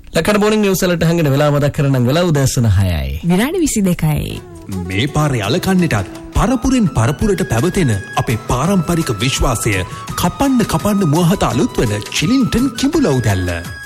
ලකඩ මොර්නිං news වලට හංගන වෙලාව මතක් කරනම් වෙලාව උදෑසන 6යි. විනාඩි 22යි. මේ පාරේ අලකන්නටත් පරපුරෙන් පරපුරට පැවතෙන අපේ පාරම්පරික විශ්වාසය කපන්න මුවහත අලුත් වන චිලින්ටන් කිඹුලව් දැල්ල.